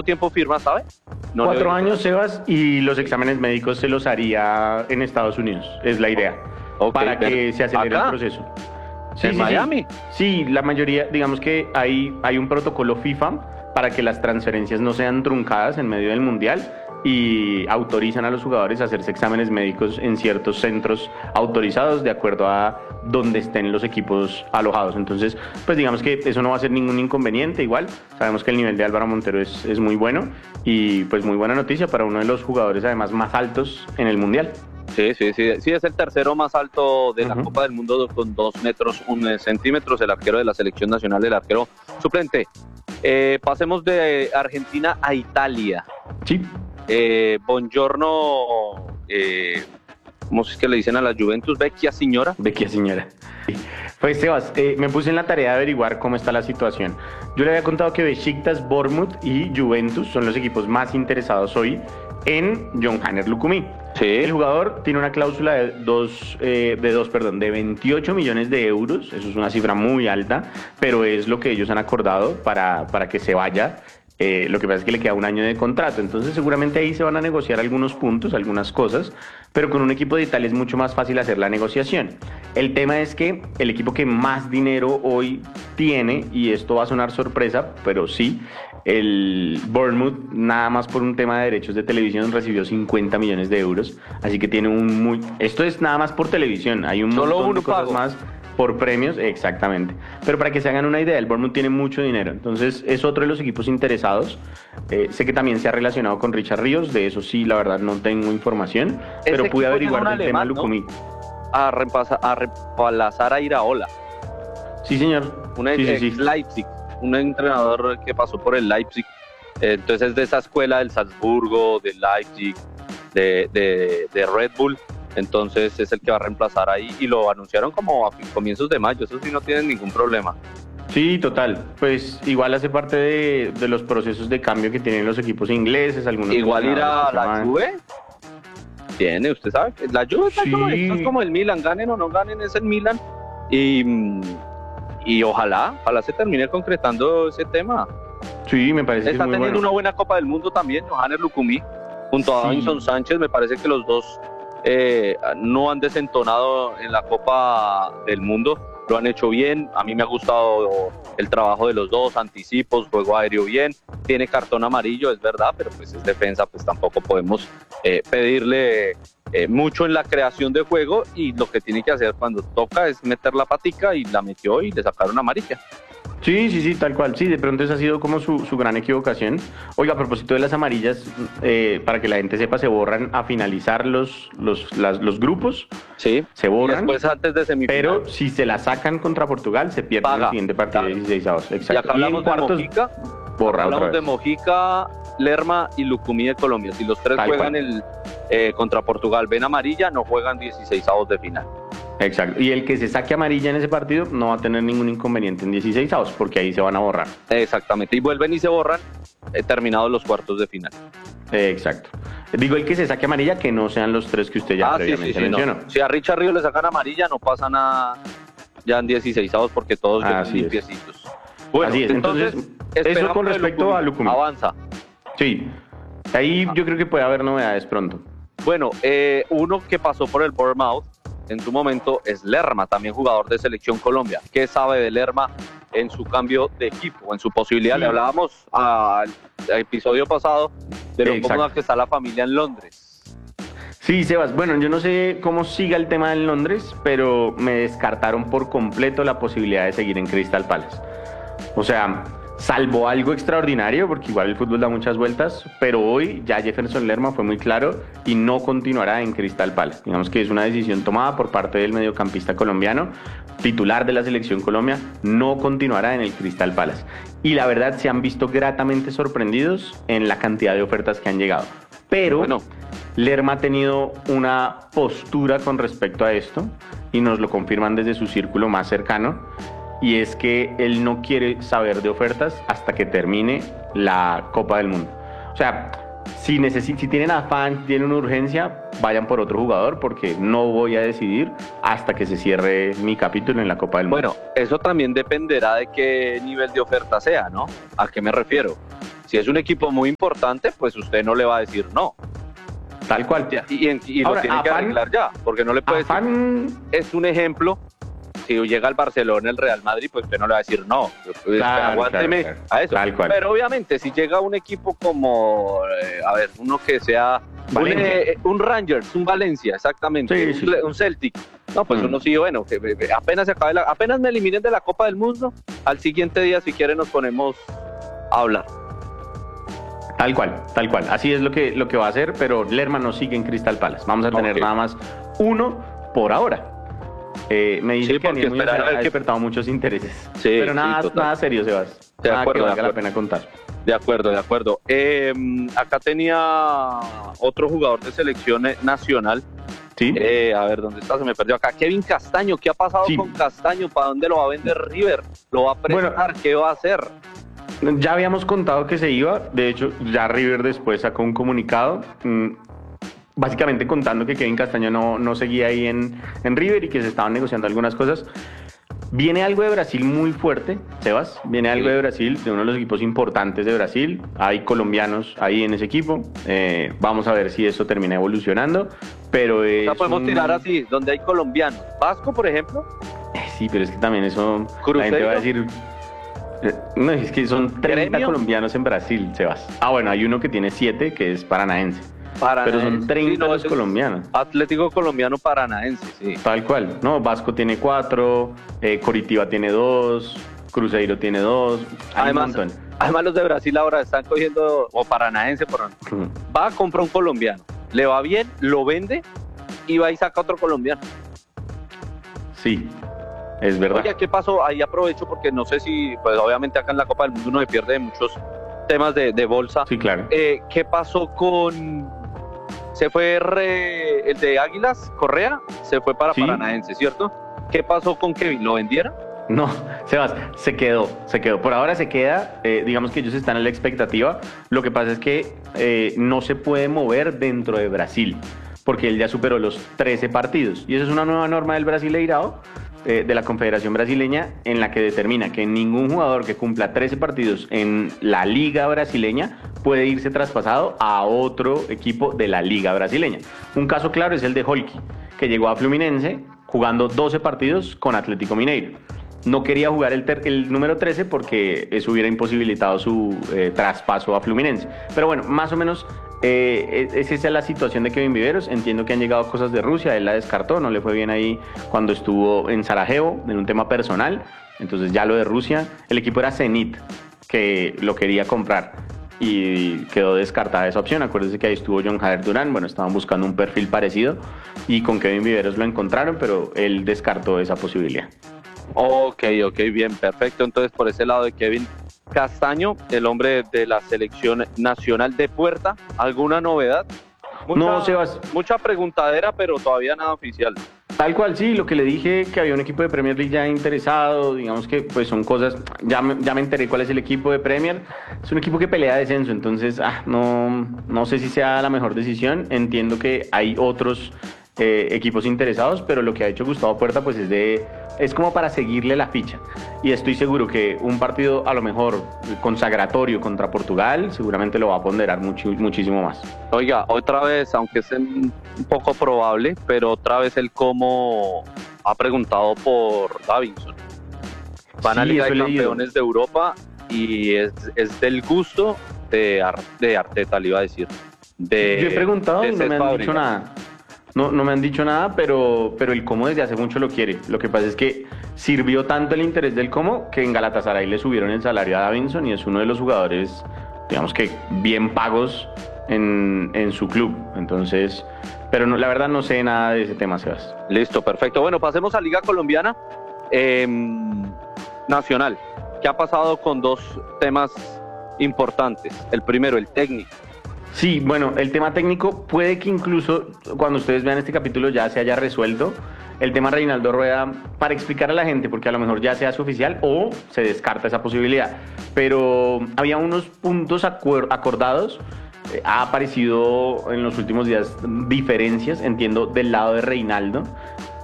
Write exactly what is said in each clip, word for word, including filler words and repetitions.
tiempo firma, sabe? No Cuatro años, Sebas, y los exámenes médicos se los haría en Estados Unidos, es la idea, okay, para que se acelere el proceso. Sí, ¿En sí, Miami? Sí. sí, la mayoría, digamos que hay, hay un protocolo FIFA para que las transferencias no sean truncadas en medio del Mundial y autorizan a los jugadores a hacerse exámenes médicos en ciertos centros autorizados de acuerdo a donde estén los equipos alojados. Entonces, pues digamos que eso no va a ser ningún inconveniente. Igual, sabemos que el nivel de Álvaro Montero es, es muy bueno y pues muy buena noticia para uno de los jugadores además más altos en el Mundial. Sí, sí, sí, sí, es el tercero más alto de la uh-huh. Copa del Mundo con dos metros, un centímetros, el arquero de la selección nacional, el arquero suplente. Eh, pasemos de Argentina a Italia. Sí. Eh, buongiorno, eh, ¿cómo es que le dicen a la Juventus? Vecchia signora. Vecchia signora. Pues Sebas, eh, me puse en la tarea de averiguar cómo está la situación. Yo le había contado que Besiktas, Bournemouth y Juventus son los equipos más interesados hoy en Yohanner Lukumi. Sí. El jugador tiene una cláusula de dos, eh, de dos, perdón, de veintiocho millones de euros. Eso es una cifra muy alta, pero es lo que ellos han acordado para, para que se vaya. Eh, lo que pasa es que le queda un año de contrato, entonces seguramente ahí se van a negociar algunos puntos, algunas cosas, pero con un equipo de Italia es mucho más fácil hacer la negociación. El tema es que el equipo que más dinero hoy tiene, y esto va a sonar sorpresa, pero sí, el Bournemouth, nada más por un tema de derechos de televisión, recibió cincuenta millones de euros, así que tiene un muy... Esto es nada más por televisión, hay un Solo montón uno de cosas pago. más por premios, exactamente. Pero para que se hagan una idea, el Bournemouth tiene mucho dinero, entonces es otro de los equipos interesados. Eh, sé que también se ha relacionado con Richard Ríos, de eso sí, la verdad no tengo información, Ese pero pude averiguar del alemán, tema ¿no? Lukumi. A, reemplaza, a reemplazar a Iraola. Sí, señor. Un sí, ex sí, sí. Leipzig, un entrenador que pasó por el Leipzig. Entonces es de esa escuela del Salzburgo, del Leipzig, de, de, de Red Bull. Entonces es el que va a reemplazar ahí y lo anunciaron como a comienzos de mayo. Eso sí, no tienen ningún problema. Sí, total. Pues igual hace parte de, de los procesos de cambio que tienen los equipos ingleses. Algunos igual ir a la Juve. Tiene, usted sabe. La Juve está sí. como, es como el Milan. Ganen o no ganen, es el Milan. Y, y ojalá, ojalá se termine concretando ese tema. Sí, me parece está que es muy teniendo bueno. Una buena Copa del Mundo también, Yohanner Lukumi, junto sí. a Davinson Sánchez. Me parece que los dos eh, no han desentonado en la Copa del Mundo, lo han hecho bien. A mí me ha gustado el trabajo de los dos, anticipos, juego aéreo bien. Tiene cartón amarillo, es verdad, pero pues es defensa, pues tampoco podemos eh, pedirle eh, mucho en la creación de juego, y lo que tiene que hacer cuando toca es meter la patica, y la metió y le sacaron amarilla. Sí, sí, sí, tal cual. Sí, de pronto esa ha sido como su, su gran equivocación. Oiga, a propósito de las amarillas, eh, para que la gente sepa, se borran a finalizar los, los, las, los grupos. Sí. Se borran. Y después antes de semifinal. Pero si se la sacan contra Portugal, se pierde Paga. el siguiente partido claro. de dieciséis avos. Exacto. Y acá hablamos y en cuartos, de Mojica. Borra hablamos otra vez. de Mojica, Lerma y Lukumi de Colombia. Si los tres tal juegan el, eh, contra Portugal, ven amarilla, no juegan dieciséis avos de final. Exacto, y el que se saque amarilla en ese partido no va a tener ningún inconveniente en dieciséis avos, porque ahí se van a borrar. Exactamente, y vuelven y se borran eh, terminados los cuartos de final. Eh, exacto. Digo, el que se saque amarilla, que no sean los tres que usted ya ah, previamente sí, sí, sí, mencionó. No. Si a Richard Ríos le sacan amarilla, no pasa nada ya en dieciséis avos, porque todos vienen limpiecitos. Bueno, así es, entonces, entonces eso con respecto a Lukumi. Avanza. Sí, ahí ah. yo creo que puede haber novedades pronto. Bueno, eh, uno que pasó por el Bournemouth en su momento es Lerma, también jugador de Selección Colombia. ¿Qué sabe de Lerma en su cambio de equipo, en su posibilidad? Sí. Le hablábamos al episodio pasado de lo Exacto. cómoda que está la familia en Londres. Sí, Sebas, bueno, yo no sé cómo siga el tema en Londres, pero me descartaron por completo la posibilidad de seguir en Crystal Palace. O sea, salvo algo extraordinario, porque igual el fútbol da muchas vueltas, pero hoy ya Jefferson Lerma fue muy claro y no continuará en Crystal Palace. Digamos que es una decisión tomada por parte del mediocampista colombiano, titular de la Selección Colombia, no continuará en el Crystal Palace. Y la verdad se han visto gratamente sorprendidos en la cantidad de ofertas que han llegado. Pero bueno, Lerma ha tenido una postura con respecto a esto, y nos lo confirman desde su círculo más cercano, y es que él no quiere saber de ofertas hasta que termine la Copa del Mundo. O sea, si, necesi- si tienen afán, si tienen una urgencia, vayan por otro jugador, porque no voy a decidir hasta que se cierre mi capítulo en la Copa del Mundo. Bueno, eso también dependerá de qué nivel de oferta sea, ¿no? ¿A qué me refiero? Si es un equipo muy importante, pues usted no le va a decir no. Tal cual. Y, y, y Ahora, lo tiene que afán, arreglar ya, porque no le puede afán, decir. Es un ejemplo. Si llega el Barcelona, el Real Madrid, pues usted no le va a decir no. Claro, Aguánteme claro, claro. a eso. Tal cual. Pero obviamente, si llega un equipo como, eh, a ver, uno que sea un, eh, un Rangers, un Valencia, exactamente, Sí, un, sí. un Celtic. No, pues Mm. uno sí, bueno, que apenas se acabe la, apenas me eliminen de la Copa del Mundo, al siguiente día, si quieren, nos ponemos a hablar. Tal cual, tal cual. Así es lo que, lo que va a hacer, pero Lerma no sigue en Crystal Palace. Vamos a tener Okay. nada más uno por ahora. Eh, me dice Sí, que porque Aniel Muñoz esperar a ver ha qué- despertado muchos intereses. Sí, pero nada, sí, total. nada serio, Sebas. De Nada acuerdo, que de valga la acuerdo. pena contar. De acuerdo, de acuerdo. Eh, acá tenía otro jugador de selección nacional. ¿Sí? Eh, a ver, ¿dónde está? Se me perdió acá. Kevin Castaño, ¿qué ha pasado Sí. con Castaño? ¿Para dónde lo va a vender River? ¿Lo va a prestar? Bueno. ¿Qué va a hacer? Ya habíamos contado que se iba. De hecho, ya River después sacó un comunicado. mmm, Básicamente contando que Kevin Castaño no, no seguía ahí en, en River y que se estaban negociando algunas cosas. Viene algo de Brasil muy fuerte, Sebas. Viene algo Sí. de Brasil, de uno de los equipos importantes de Brasil. Hay colombianos ahí en ese equipo. Eh, vamos a ver si eso termina evolucionando. Pero es O sea, podemos un- tirar así, donde hay colombianos. Vasco, por ejemplo. Eh, Sí, pero es que también eso... Cruzeiro. La gente va a decir... eh, No, es que son treinta ¿Gremio? colombianos en Brasil, Sebas. Ah, bueno, hay uno que tiene siete, que es paranaense. Pero son treinta Sí, no, los ese es colombianos. Atlético colombiano paranaense, sí. Tal cual, ¿no? Vasco tiene cuatro, eh, Coritiba tiene dos, Cruzeiro tiene dos, hay Además, un montón. además los de Brasil ahora están cogiendo, o paranaense, por Ujú. va a comprar un colombiano, le va bien, lo vende y va y saca otro colombiano. Sí, es verdad. Oye, ¿qué pasó? Ahí aprovecho porque no sé si, pues obviamente acá en la Copa del Mundo uno se pierde de muchos temas de, de bolsa. Sí, claro. Eh, ¿Qué pasó con... Se fue re- el de Águilas, Correa, se fue para Sí. Paranaense, ¿cierto? ¿Qué pasó con Kevin? ¿Lo vendieron? No, Sebas, se quedó, se quedó. Por ahora se queda, eh, digamos que ellos están en la expectativa. Lo que pasa es que eh, no se puede mover dentro de Brasil, porque él ya superó los trece partidos. Y eso es una nueva norma del Brasileirao, eh, de la Confederación Brasileña, en la que determina que ningún jugador que cumpla trece partidos en la Liga Brasileña puede irse traspasado a otro equipo de la Liga Brasileña. Un caso claro es el de Holki, que llegó a Fluminense jugando doce partidos con Atlético Mineiro. No quería jugar el, ter- el número trece porque eso hubiera imposibilitado su eh, traspaso a Fluminense. Pero bueno, más o menos eh, es, esa es la situación de Kevin Viveros. Entiendo que han llegado cosas de Rusia, él la descartó, no le fue bien ahí cuando estuvo en Sarajevo, en un tema personal. Entonces ya lo de Rusia, el equipo era Zenit, que lo quería comprar y quedó descartada esa opción. Acuérdense que ahí estuvo John Jader Durán, bueno, estaban buscando un perfil parecido y con Kevin Viveros lo encontraron, pero él descartó esa posibilidad. Ok, ok, bien, perfecto. Entonces, por ese lado de Kevin Castaño, el hombre de la selección nacional de Puerta, ¿alguna novedad? Mucha, No, Sebas. Mucha preguntadera, pero todavía nada oficial. Tal cual, sí, lo que le dije, que había un equipo de Premier League ya interesado, digamos que pues son cosas, ya me, ya me enteré cuál es el equipo de Premier, es un equipo que pelea descenso, entonces ah, no, no sé si sea la mejor decisión, entiendo que hay otros eh, equipos interesados, pero lo que ha hecho Gustavo Puerta pues es de, es como para seguirle la ficha, y estoy seguro que un partido a lo mejor consagratorio contra Portugal seguramente lo va a ponderar mucho, muchísimo más. Oiga, otra vez, aunque es un poco probable, pero otra vez el cómo ha preguntado por Davinson. Van a Sí, Liga de eso he leído. Campeones de Europa y es, es del gusto de, Ar- de Arteta, le iba a decir. De, Yo he preguntado de y no Cesc me han dicho Fábregas. nada. No, no me han dicho nada, pero, pero el Como desde hace mucho lo quiere. Lo que pasa es que sirvió tanto el interés del Como que en Galatasaray le subieron el salario a Davinson y es uno de los jugadores, digamos que bien pagos en, en su club. Entonces, pero no, la verdad no sé nada de ese tema, Sebas. Listo, perfecto. Bueno, pasemos a Liga Colombiana eh, Nacional. ¿Qué ha pasado con dos temas importantes? El primero, el técnico. Sí, bueno, el tema técnico puede que incluso cuando ustedes vean este capítulo ya se haya resuelto. El tema Reinaldo Rueda, para explicar a la gente, porque a lo mejor ya se hace oficial o se descarta esa posibilidad. Pero había unos puntos acuer- acordados. Eh, ha aparecido en los últimos días diferencias, entiendo, del lado de Reinaldo.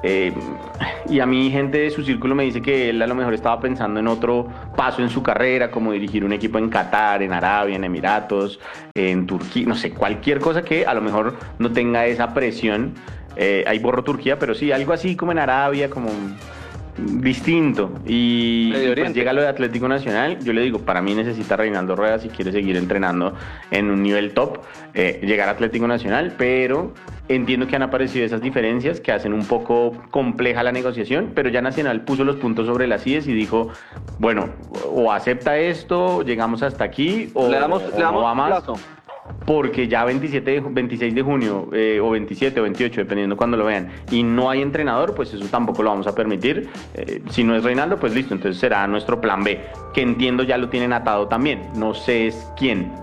Eh, y a mí gente de su círculo me dice que él a lo mejor estaba pensando en otro paso en su carrera, como dirigir un equipo en Qatar, en Arabia, en Emiratos, en Turquía, no sé, cualquier cosa que a lo mejor no tenga esa presión. Eh, ahí borro Turquía, pero sí, algo así como en Arabia, como distinto. Y, y pues llega lo de Atlético Nacional. Yo le digo, para mí necesita Reinaldo Rueda si quiere seguir entrenando en un nivel top, eh, llegar a Atlético Nacional, pero entiendo que han aparecido esas diferencias que hacen un poco compleja la negociación, pero ya Nacional puso los puntos sobre las íes y dijo, bueno, o acepta esto, llegamos hasta aquí, o, le damos, o le damos no va más. Plazo. Porque ya veintisiete, veintiséis de junio eh, o veintisiete o veintiocho, dependiendo cuando lo vean, y no hay entrenador, pues eso tampoco lo vamos a permitir. Eh, si no es Reinaldo, pues listo, entonces será nuestro plan B, que entiendo ya lo tienen atado también. No sé es quién.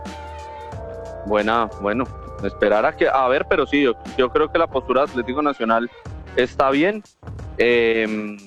Buena, bueno, esperar a que, a ver, pero sí, yo, yo creo que la postura de Atlético Nacional está bien. Eh,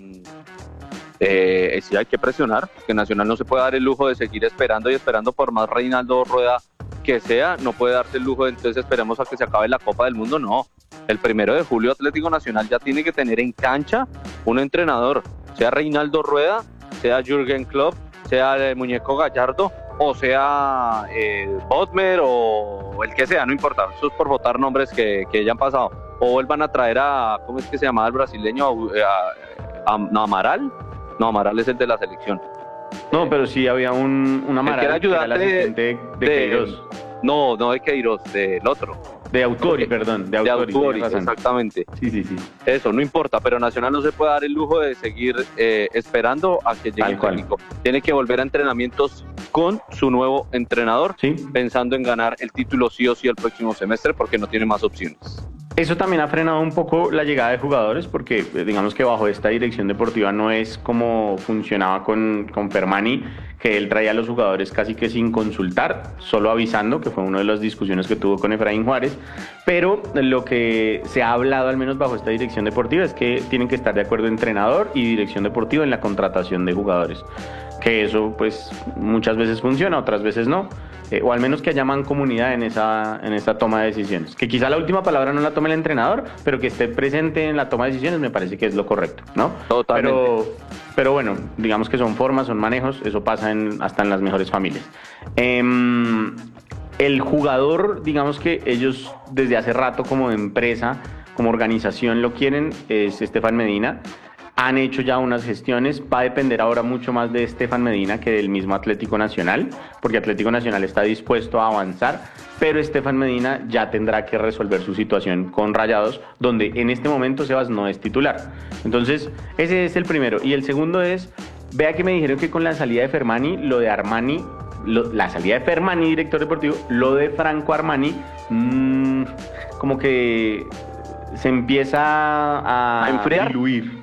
eh, sí hay que presionar, que Nacional no se puede dar el lujo de seguir esperando y esperando por más Reinaldo Rueda que sea, no puede darse el lujo de entonces esperemos a que se acabe la Copa del Mundo, no. El primero de julio Atlético Nacional ya tiene que tener en cancha un entrenador, sea Reinaldo Rueda, sea Jürgen Klopp, sea el muñeco Gallardo, o sea eh, Bodmer o el que sea, no importa, eso es por votar nombres que, que ya han pasado, o vuelvan a traer a, ¿cómo es que se llamaba el brasileño? A, a, a, no, Amaral, no, Amaral es el de la selección. No, pero sí había un, un Amaral, que era ayudante que era el asistente de, de, de Queiroz. No, no de Queiroz, del otro. De Autori, perdón. De Autori, de Autori exactamente. Sí, sí, sí. Eso, no importa, pero Nacional no se puede dar el lujo de seguir eh, esperando a que llegue el técnico. Tiene que volver a entrenamientos con su nuevo entrenador, ¿sí? Pensando en ganar el título sí o sí el próximo semestre, porque no tiene más opciones. Eso también ha frenado un poco la llegada de jugadores, porque digamos que bajo esta dirección deportiva no es como funcionaba con, con Fermani, que él traía a los jugadores casi que sin consultar, solo avisando, que fue una de las discusiones que tuvo con Efraín Juárez, pero lo que se ha hablado, al menos bajo esta dirección deportiva, es que tienen que estar de acuerdo entrenador y dirección deportiva en la contratación de jugadores, que eso pues muchas veces funciona, otras veces no. Eh, o al menos que haya mancomunidad en esa, en esa toma de decisiones. Que quizá la última palabra no la tome el entrenador, pero que esté presente en la toma de decisiones me parece que es lo correcto, ¿no? Totalmente. Pero, pero bueno, digamos que son formas, son manejos, eso pasa en, hasta en las mejores familias. Eh, el jugador, digamos que ellos desde hace rato como empresa, como organización lo quieren, es Estefan Medina. Han hecho ya unas gestiones, va a depender ahora mucho más de Estefan Medina que del mismo Atlético Nacional, porque Atlético Nacional está dispuesto a avanzar, pero Estefan Medina ya tendrá que resolver su situación con Rayados, donde en este momento Sebas no es titular. Entonces, ese es el primero. Y el segundo es, vea que me dijeron que con la salida de Fermani, lo de Armani, lo, la salida de Fermani, director deportivo, lo de Franco Armani, mmm, como que se empieza a, a enfriar. diluir.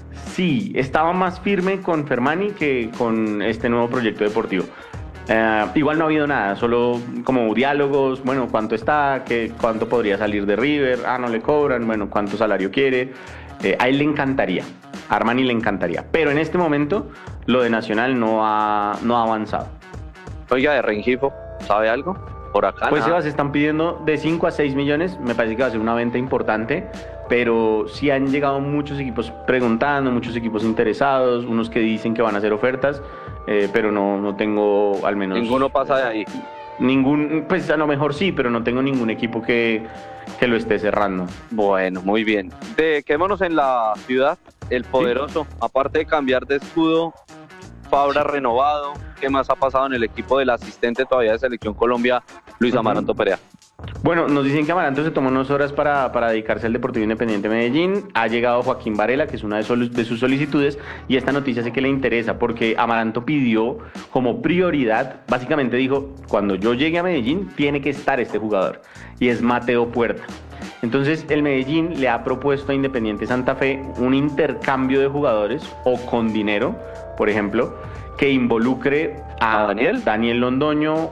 Sí, estaba más firme con Fermani que con este nuevo proyecto deportivo. Uh, igual no ha habido nada, solo como diálogos, bueno, cuánto está, qué, cuánto podría salir de River, ah, no le cobran, bueno, cuánto salario quiere. Eh, a él le encantaría, a Armani le encantaría, pero en este momento lo de Nacional no ha, no ha avanzado. Oiga, de Rengifo, ¿sabe algo? Por acá pues nada. Sebas, están pidiendo de cinco a seis millones, me parece que va a ser una venta importante, pero sí han llegado muchos equipos preguntando, muchos equipos interesados, unos que dicen que van a hacer ofertas, eh, pero no, no tengo al menos... Ninguno pasa de ahí. Ningún, pues a lo mejor sí, pero no tengo ningún equipo que, que lo esté cerrando. Bueno, muy bien. De, quedémonos en la ciudad, el poderoso, sí. Aparte de cambiar de escudo, Fabra sí. renovado, ¿qué más ha pasado en el equipo del asistente todavía de Selección Colombia, Luis Amaranto uh-huh. Perea? Bueno, nos dicen que Amaranto se tomó unas horas para, para dedicarse al Deportivo Independiente Medellín. Ha llegado Joaquín Varela, que es una de, sol, de sus solicitudes, y esta noticia sé que le interesa porque Amaranto pidió como prioridad, básicamente dijo, cuando yo llegue a Medellín tiene que estar este jugador, y es Mateo Puerta. Entonces el Medellín le ha propuesto a Independiente Santa Fe un intercambio de jugadores o con dinero, por ejemplo, que involucre a, ¿A Daniel? Daniel Londoño,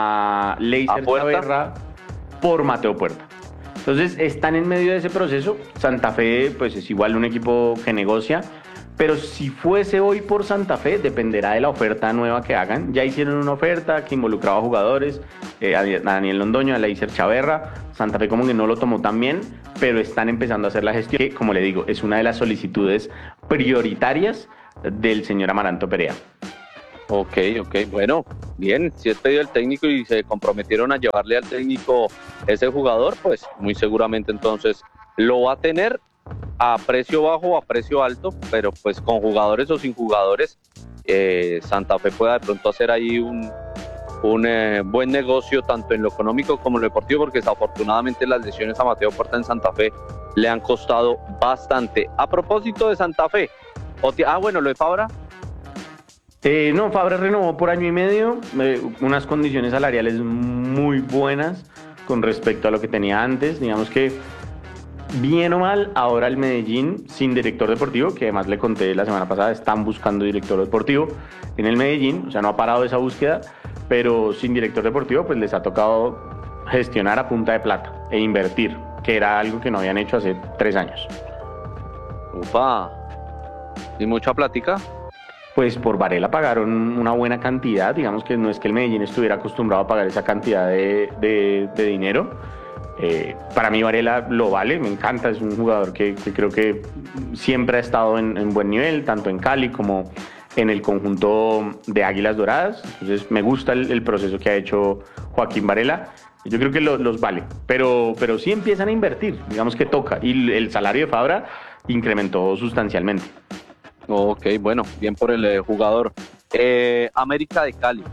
a Leiser Chaverra por Mateo Puerta. Entonces están en medio de ese proceso. Santa Fe pues es igual un equipo que negocia, pero si fuese hoy por Santa Fe dependerá de la oferta nueva que hagan. Ya hicieron una oferta que involucraba a jugadores, eh, a Daniel Londoño, a Leiser Chaverra. Santa Fe como que no lo tomó tan bien, pero están empezando a hacer la gestión, que como le digo, es una de las solicitudes prioritarias del señor Amaranto Perea. Ok, ok, bueno, bien, si es pedido el técnico y se comprometieron a llevarle al técnico ese jugador, pues muy seguramente entonces lo va a tener a precio bajo o a precio alto, pero pues con jugadores o sin jugadores, eh, Santa Fe puede de pronto hacer ahí un, un eh, buen negocio tanto en lo económico como en lo deportivo, porque desafortunadamente las lesiones a Mateo Puerta en Santa Fe le han costado bastante. A propósito de Santa Fe, Oti- ah bueno, lo de Fabra. Eh, no, Fabra renovó por año y medio, eh, unas condiciones salariales muy buenas con respecto a lo que tenía antes. Digamos que, bien o mal, ahora el Medellín, sin director deportivo, que además le conté la semana pasada, están buscando director deportivo en el Medellín, o sea, no ha parado esa búsqueda, pero sin director deportivo, pues les ha tocado gestionar a punta de plata e invertir, que era algo que no habían hecho hace tres años. Upa, ¿y mucha plática? Pues por Varela pagaron una buena cantidad, digamos que no es que el Medellín estuviera acostumbrado a pagar esa cantidad de, de, de dinero. Eh, para mí Varela lo vale, me encanta, es un jugador que, que creo que siempre ha estado en, en buen nivel, tanto en Cali como en el conjunto de Águilas Doradas. Entonces me gusta el, el proceso que ha hecho Joaquín Varela. Yo creo que lo, los vale, pero, pero sí empiezan a invertir, digamos que toca, y el salario de Fabra incrementó sustancialmente. Ok, bueno, bien por el eh, jugador. Eh, América de Cali.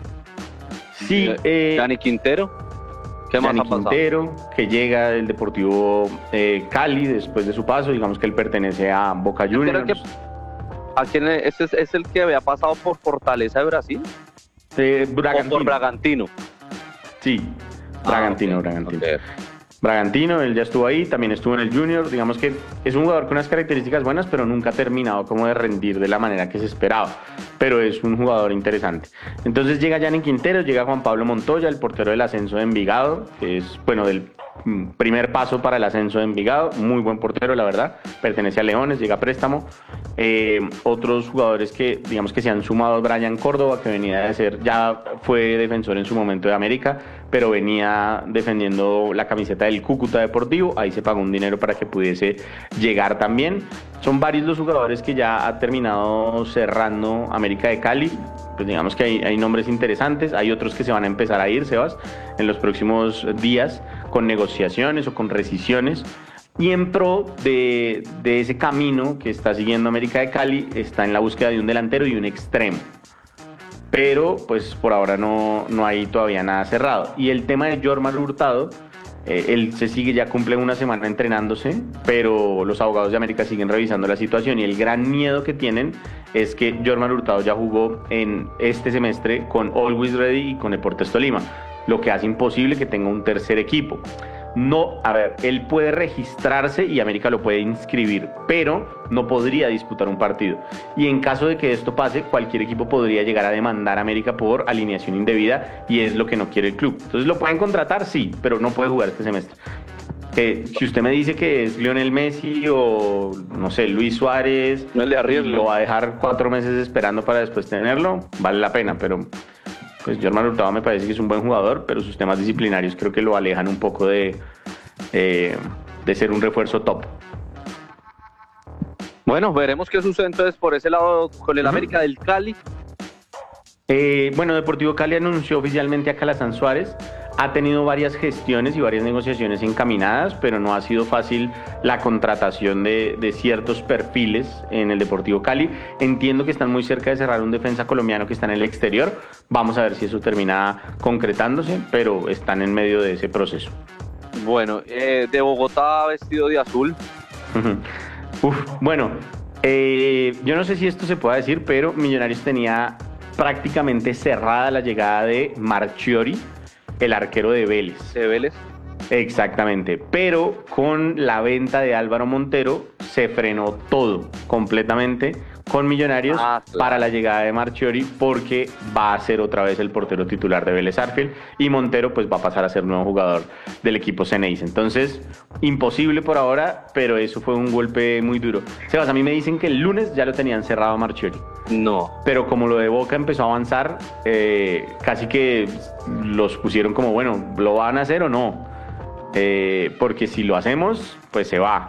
Sí, eh, Dani Quintero. ¿Qué más Dani ha pasado? Quintero, que llega del Deportivo eh, Cali después de su paso, digamos que él pertenece a Boca Yo creo Juniors. que, ¿a quién es, es, es el que había pasado por Fortaleza de Brasil? Eh, ¿O Bragantino. por Bragantino? Sí, Bragantino, Ah, okay, Bragantino. okay. Bragantino, él ya estuvo ahí, también estuvo en el Junior, digamos que es un jugador con unas características buenas, pero nunca ha terminado como de rendir de la manera que se esperaba, pero es un jugador interesante. Entonces llega Yanni Quintero, llega Juan Pablo Montoya, el portero del ascenso de Envigado, que es, bueno, del primer paso para el ascenso de Envigado, muy buen portero, la verdad, pertenece a Leones, llega a préstamo. Eh, otros jugadores que, digamos que se han sumado, Brian Córdoba, que venía de ser, ya fue defensor en su momento de América, pero venía defendiendo la camiseta del Cúcuta Deportivo, ahí se pagó un dinero para que pudiese llegar también. Son varios los jugadores que ya ha terminado cerrando América de Cali, pues digamos que hay, hay nombres interesantes, hay otros que se van a empezar a ir, Sebas, en los próximos días, con negociaciones o con rescisiones. Y en pro de, de ese camino que está siguiendo América de Cali, está en la búsqueda de un delantero y un extremo. Pero pues por ahora no, no hay todavía nada cerrado. Y el tema de Jorman Hurtado, eh, él se sigue, ya cumple una semana entrenándose, pero los abogados de América siguen revisando la situación y el gran miedo que tienen es que Jorman Hurtado ya jugó en este semestre con Always Ready y con Deportes Tolima, lo que hace imposible que tenga un tercer equipo. No, a ver, él puede registrarse y América lo puede inscribir, pero no podría disputar un partido. Y en caso de que esto pase, cualquier equipo podría llegar a demandar a América por alineación indebida y es lo que no quiere el club. Entonces, ¿lo pueden contratar? Sí, pero no puede jugar este semestre. Eh, si usted me dice que es Lionel Messi o, no sé, Luis Suárez, No le arriesgo. lo va a dejar cuatro meses esperando para después tenerlo, vale la pena, pero... Pues Jorman Hurtado me parece que es un buen jugador, pero sus temas disciplinarios creo que lo alejan un poco de, eh, de ser un refuerzo top. Bueno, veremos qué sucede entonces por ese lado con el uh-huh. América del Cali. Eh, bueno, Deportivo Cali anunció oficialmente a Calazán Suárez. Ha tenido varias gestiones y varias negociaciones encaminadas, pero no ha sido fácil la contratación de, de ciertos perfiles en el Deportivo Cali. Entiendo que están muy cerca de cerrar un defensa colombiano que está en el exterior. Vamos a ver si eso termina concretándose, pero están en medio de ese proceso. Bueno, eh, de Bogotá vestido de azul. Uf, bueno, eh, yo no sé si esto se pueda decir, pero Millonarios tenía prácticamente cerrada la llegada de Marchiori, el arquero de Vélez. ¿De Vélez? Exactamente, pero con la venta de Álvaro Montero se frenó todo completamente con Millonarios ah, claro. para la llegada de Marchiori, porque va a ser otra vez el portero titular de Vélez Sarsfield y Montero pues va a pasar a ser nuevo jugador del equipo Ceneice. Entonces, imposible por ahora, pero eso fue un golpe muy duro. Sebas, a mí me dicen que el lunes ya lo tenían cerrado a Marchiori. No. Pero como lo de Boca empezó a avanzar, eh, casi que los pusieron como, bueno, ¿lo van a hacer o no? eh, porque si lo hacemos, pues se va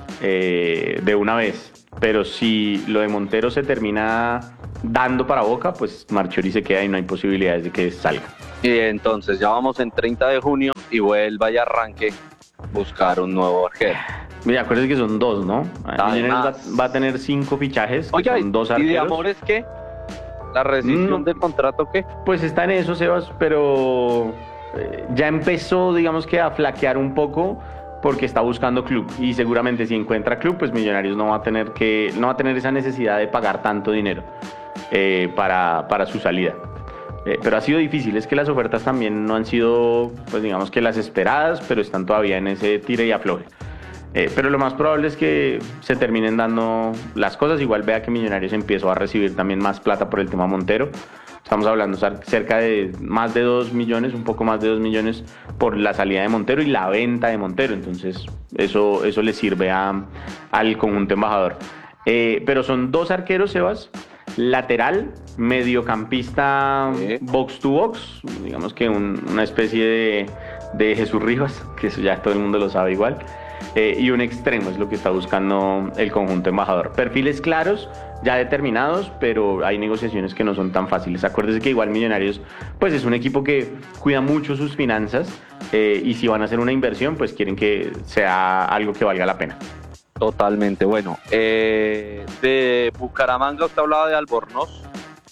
eh, de una vez. Pero si lo de Montero se termina dando para Boca, pues Marchiori se queda y no hay posibilidades de que salga. Y entonces ya vamos en treinta de junio y vuelva y arranque buscar un nuevo arquero. Mira, acuérdense que son dos, ¿no? Además, va, va a tener cinco fichajes, que oye, son dos ¿y arqueros. de Amores qué? ¿La rescisión No. del contrato qué? Pues está en eso, Sebas, pero eh, ya empezó, digamos que a flaquear un poco porque está buscando club y seguramente si encuentra club, pues Millonarios no va a tener que no va a tener esa necesidad de pagar tanto dinero eh, para, para su salida. Eh, pero ha sido difícil, es que las ofertas también no han sido, pues digamos que las esperadas, pero están todavía en ese tire y afloje. Eh, pero lo más probable es que se terminen dando las cosas. Igual vea que Millonarios empezó a recibir también más plata por el tema Montero. Estamos hablando cerca de más de dos millones, un poco más de dos millones por la salida de Montero y la venta de Montero. Entonces eso, eso le sirve a, al conjunto embajador. Eh, pero son dos arqueros, Sebas. Lateral, mediocampista, sí. Box to box, digamos que un, una especie de, de Jesús Rivas, que eso ya todo el mundo lo sabe igual. Eh, y un extremo es lo que está buscando el conjunto embajador. Perfiles claros, ya determinados, pero hay negociaciones que no son tan fáciles. Acuérdense que igual Millonarios pues es un equipo que cuida mucho sus finanzas eh, y si van a hacer una inversión pues quieren que sea algo que valga la pena. Totalmente, bueno. Eh, de Bucaramanga usted hablaba de Albornoz.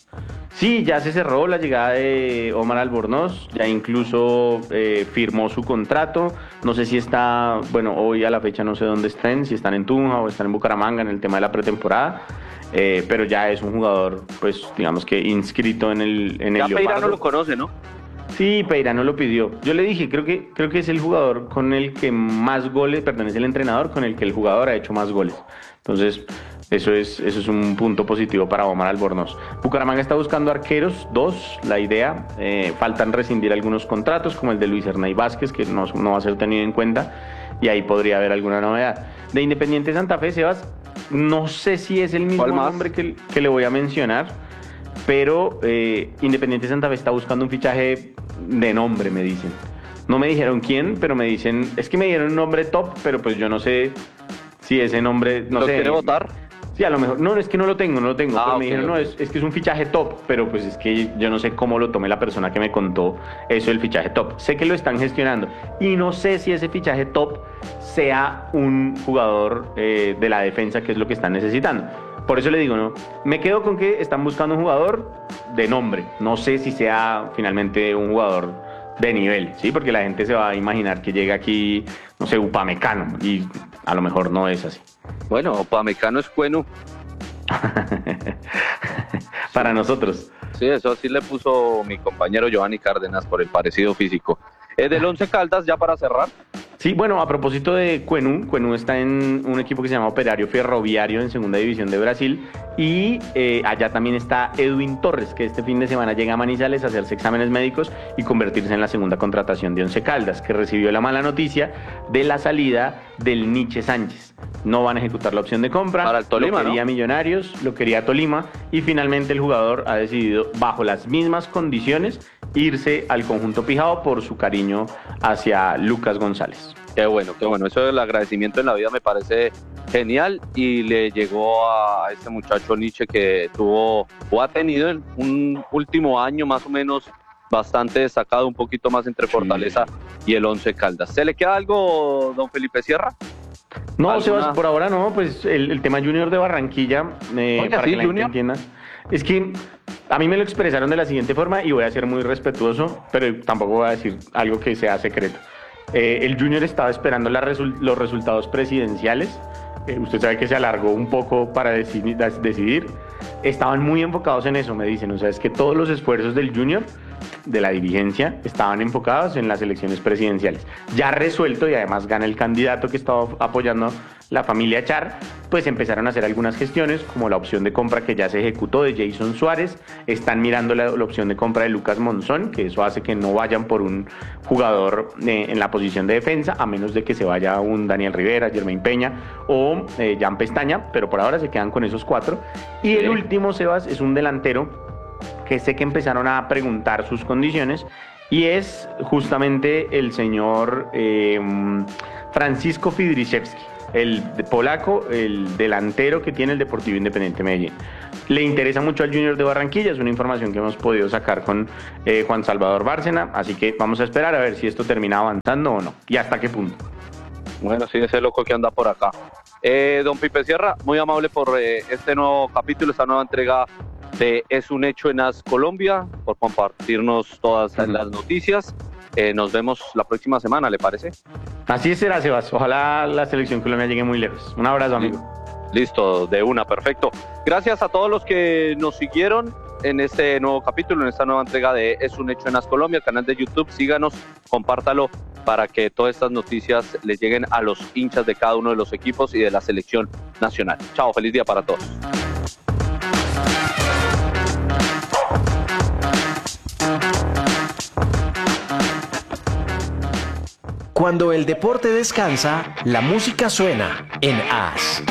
Sí, ya se cerró la llegada de Omar Albornoz, ya incluso eh, firmó su contrato. No sé si está, bueno, hoy a la fecha no sé dónde estén, si están en Tunja o están en Bucaramanga en el tema de la pretemporada, eh, pero ya es un jugador, pues digamos que inscrito en el en el Ya Peirano Leopardo. lo conoce, ¿no? Sí, Peirano lo pidió. Yo le dije, creo que creo que es el jugador con el que más goles, perdón, es el entrenador con el que el jugador ha hecho más goles. Entonces, eso es, eso es un punto positivo para Omar Albornoz. Bucaramanga está buscando arqueros, dos, la idea. Eh, faltan rescindir algunos contratos, como el de Luis Hernay Vázquez, que no, no va a ser tenido en cuenta, y ahí podría haber alguna novedad. De Independiente Santa Fe, Sebas, no sé si es el mismo nombre que, que le voy a mencionar, pero eh, Independiente Santa Fe está buscando un fichaje de nombre, me dicen. No me dijeron quién, pero me dicen, es que me dieron un nombre top, pero pues yo no sé si ese nombre, no ¿Lo sé. quiere votar? Sí, a lo mejor, no, es que no lo tengo, no lo tengo, Ah, pero okay, me dijeron, okay. no, es, es que es un fichaje top, pero pues es que yo no sé cómo lo tome la persona que me contó eso del fichaje top. Sé que lo están gestionando y no sé si ese fichaje top sea un jugador eh, de la defensa, que es lo que están necesitando. Por eso le digo, no, me quedo con que están buscando un jugador de nombre, no sé si sea finalmente un jugador de nivel, ¿sí? Porque la gente se va a imaginar que llega aquí, no sé, Upamecano, y a lo mejor no es así. Bueno, Upamecano es bueno. Para nosotros. Sí, eso sí le puso mi compañero Giovanni Cárdenas por el parecido físico. Eh, del Once Caldas, ya para cerrar. Sí, bueno, a propósito de Cuenú, Cuenú está en un equipo que se llama Operario Ferroviario en Segunda División de Brasil y eh, allá también está Edwin Torres, que este fin de semana llega a Manizales a hacerse exámenes médicos y convertirse en la segunda contratación de Once Caldas, que recibió la mala noticia de la salida del Nietzsche Sánchez. No van a ejecutar la opción de compra. Para el Tolima, lo quería ¿no? Millonarios, lo quería Tolima y finalmente el jugador ha decidido, bajo las mismas condiciones, irse al conjunto pijao por su cariño hacia Lucas González. Qué bueno, qué bueno. Eso del agradecimiento en la vida me parece genial y le llegó a este muchacho Nietzsche que tuvo o ha tenido en un último año más o menos bastante destacado, un poquito más entre Fortaleza sí. y el Once Caldas. ¿Se le queda algo, don Felipe Sierra? No, ¿Alguna? Sebas, por ahora no, pues el, el tema Junior de Barranquilla, eh, Oiga, para sí, que la gente Junior. entienda, es que a mí me lo expresaron de la siguiente forma y voy a ser muy respetuoso, pero tampoco voy a decir algo que sea secreto. Eh, el Junior estaba esperando la resu- los resultados presidenciales, eh, usted sabe que se alargó un poco para decidir, decidir, estaban muy enfocados en eso, me dicen, o sea, es que todos los esfuerzos del Junior, de la dirigencia, estaban enfocados en las elecciones presidenciales. Ya resuelto y además gana el candidato que estaba apoyando la familia Char, pues empezaron a hacer algunas gestiones, como la opción de compra que ya se ejecutó de Jason Suárez, están mirando la, la opción de compra de Lucas Monzón, que eso hace que no vayan por un jugador eh, en la posición de defensa, a menos de que se vaya un Daniel Rivera, Germain Peña o eh, Jan Pestaña, pero por ahora se quedan con esos cuatro. Y el último, Sebas, es un delantero que sé que empezaron a preguntar sus condiciones y es justamente el señor eh, Francisco Fidryszewski, el polaco, el delantero que tiene el Deportivo Independiente Medellín. Le interesa mucho al Junior de Barranquilla, es una información que hemos podido sacar con eh, Juan Salvador Bárcena, así que vamos a esperar a ver si esto termina avanzando o no, y hasta qué punto. Bueno, sí, ese loco que anda por acá. Eh, don Pipe Sierra, muy amable por eh, este nuevo capítulo, esta nueva entrega de Es un Hecho en AS Colombia, por compartirnos todas uh-huh. las noticias. Eh, nos vemos la próxima semana, ¿le parece? Así será, Sebas. Ojalá la selección Colombia llegue muy lejos. Un abrazo, amigo. Listo, de una, perfecto. Gracias a todos los que nos siguieron en este nuevo capítulo, en esta nueva entrega de Es un Hecho en AS Colombia, el canal de YouTube. Síganos, compártalo para que todas estas noticias les lleguen a los hinchas de cada uno de los equipos y de la selección nacional. Chao, feliz día para todos. Cuando el deporte descansa, la música suena en AS.